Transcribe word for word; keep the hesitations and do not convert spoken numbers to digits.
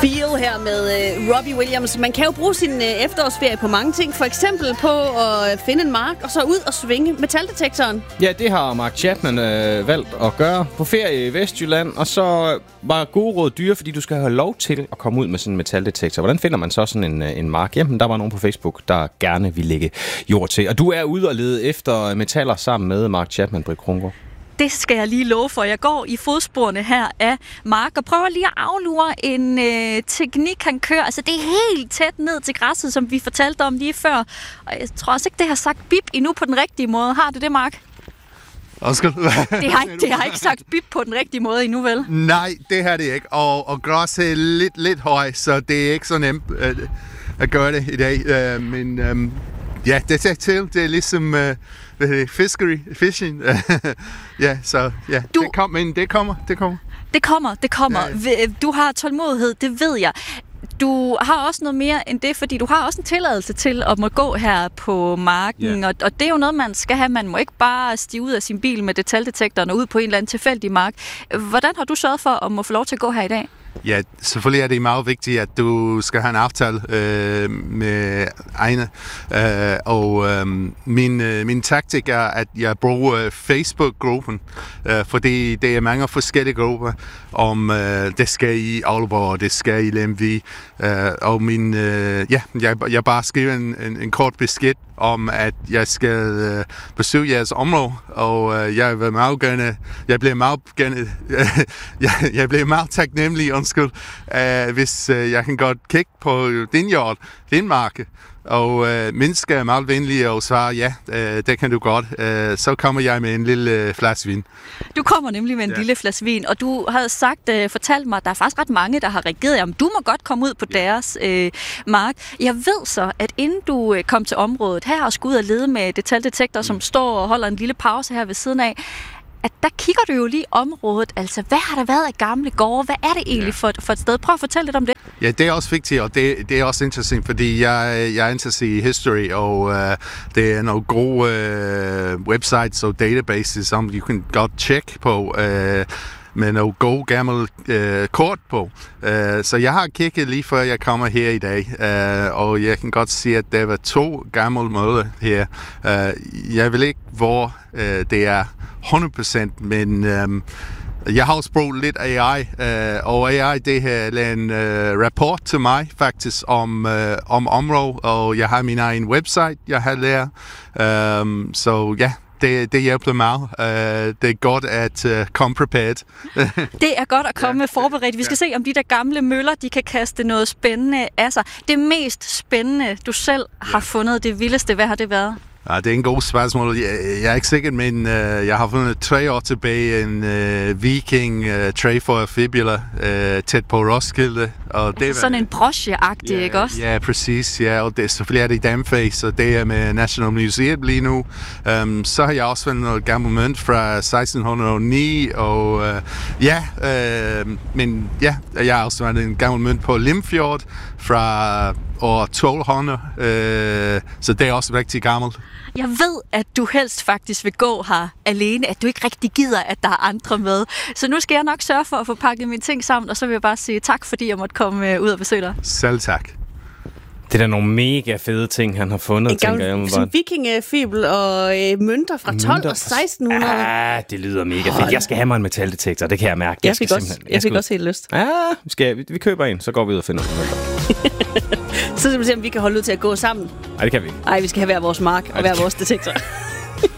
Feel her med uh, Robbie Williams. Man kan jo bruge sin uh, efterårsferie på mange ting. For eksempel på at finde en mark og så ud og svinge metaldetektoren. Ja, det har Mark Chapman øh, valgt at gøre på ferie i Vestjylland. Og så var gode råd dyre, fordi du skal have lov til at komme ud med sådan en metaldetektor. Hvordan finder man så sådan en, en mark? Jamen, der var nogen på Facebook, der gerne ville lægge jord til. Og du er ude og lede efter metaller sammen med Mark Chapman, Britt Krongaard. Det skal jeg lige love for. Jeg går i fodsporene her af Mark og prøver lige at aflure en øh, teknik, han kører. Altså, det er helt tæt ned til græsset, som vi fortalte om lige før. Og jeg tror også ikke, det har sagt bip endnu på den rigtige måde. Har det det, Mark? Undskyld. Det har, ikke, det har ikke sagt bip på den rigtige måde endnu, vel? Nej, det har det ikke. Og, og græs er lidt, lidt høj, så det er ikke så nemt øh, at gøre det i dag. Øh, men øh, ja, det er til. Det er ligesom... Øh, Hvad hedder det? Fiskery, fishing. ja, så ja, du, det, kom, men det kommer, det kommer. Det kommer, det kommer. Ja, ja. Du har tålmodighed, det ved jeg. Du har også noget mere end det, fordi du har også en tilladelse til at må gå her på marken, yeah. og, og det er jo noget, man skal have. Man må ikke bare stige ud af sin bil med metaldetektoren og ud på en eller anden tilfældig mark. Hvordan har du sørget for at må få lov til at gå her i dag? Ja, selvfølgelig er det meget vigtigt, at du skal have en aftale øh, med egne. Øh, og øh, min, øh, min taktik er, at jeg bruger Facebook-gruppen, øh, fordi det er mange forskellige grupper, om øh, det skal i Aalborg, det skal i Lemvig. Øh, og min, øh, ja, jeg, jeg bare skriver en, en, en kort besked om, at jeg skal øh, besøge jeres område, og øh, jeg vil meget gerne, jeg bliver meget gerne, øh, jeg, jeg bliver meget taknemmelig, undskyld, øh, hvis øh, jeg kan godt kigge på din jord, din marke, og øh, mennesker er meget venlige og svarer, ja, øh, det kan du godt. Øh, så kommer jeg med en lille øh, flaske vin. Du kommer nemlig med en ja. lille flaske vin, og du har sagt, øh, fortalt mig, at der er faktisk ret mange, der har reageret, om du må godt komme ud på ja. deres øh, mark. Jeg ved så, at inden du øh, kom til området her og skulle ud og lede med metaldetektor, mm. som står og holder en lille pause her ved siden af, at der kigger du jo lige området. Altså, hvad har der været af gamle gårde? Hvad er det egentlig ja. for, for et sted? Prøv at fortælle lidt om det. Ja, det er også vigtigt, og det, det er også interessant, fordi jeg, jeg er interesseret i history, og uh, det er nogle gode uh, websites og databases, som du kan godt tjekke på, uh, med nogle gode gamle uh, kort på. Uh, så jeg har kigget lige før jeg kommer her i dag, uh, og jeg kan godt se, at der var to gamle møder her. Uh, jeg ved ikke, hvor uh, det er hundrede procent, men um, jeg har også brugt lidt A I, uh, og A I det har lavet en uh, rapport til mig faktisk om, uh, om området, og jeg har min egen website, jeg har lært. Um, så ja, det, det hjælper meget. Uh, det er godt at uh, komme prepared. Det er godt at komme ja. forberedt. Vi skal ja. se, om de der gamle møller, de kan kaste noget spændende af sig. Det mest spændende, du selv ja. har fundet, det vildeste, hvad har det været? Ja, det er en god spørgsmål. Jeg, jeg er ikke sikker, men uh, jeg har fundet tre år tilbage en uh, viking uh, trefoil fibula uh, tæt på Roskilde. Og altså det sådan en broche-agtig, ja, ikke også? Ja, præcis. Ja, og det, selvfølgelig er det i Damface, og det er med National Museum lige nu. Um, så har jeg også fundet noget gammel mønt fra seksten hundrede og ni, og uh, ja, uh, men ja, jeg har også fundet en gammel mønt på Limfjord fra år tolv hundrede, uh, så det er også rigtig gammelt. Jeg ved, at du helst faktisk vil gå her alene, at du ikke rigtig gider, at der er andre med. Så nu skal jeg nok sørge for at få pakket mine ting sammen, og så vil jeg bare sige tak, fordi jeg måtte komme ud og besøge dig. Selv tak. Det er da nogle mega fede ting, han har fundet, en tænker jeg. Som vikingefibel og øh, mønter fra tolv mønter. og seksten hundrede. Ja, det lyder mega fedt. Jeg skal have mig en metaldetektor, det kan jeg mærke. Jeg, jeg fik, også, jeg jeg fik også helt lyst. Ja, vi, skal, vi, vi køber en, så går vi ud og finder en mønter. Så skal vi se, om vi kan holde ud til at gå sammen. Nej, det kan vi ikke. Nej, vi skal have hver vores mark og hver vores detektor.